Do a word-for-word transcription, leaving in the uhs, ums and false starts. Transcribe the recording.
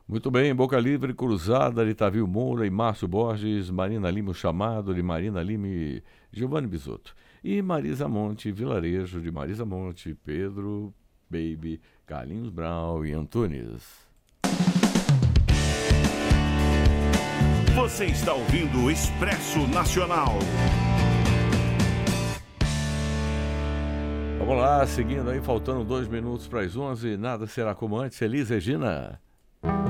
Muito bem, Boca Livre, Cruzada de Tavio Moura e Márcio Borges, Marina Lima, o Chamado de Marina Lima e Giovanni Bisotto. E Marisa Monte, Vilarejo de Marisa Monte, Pedro, Baby, Carlinhos Brau e Antunes. Você está ouvindo o Expresso Nacional. Vamos lá, seguindo aí, faltando dois minutos para as onze, nada será como antes. Elis Regina.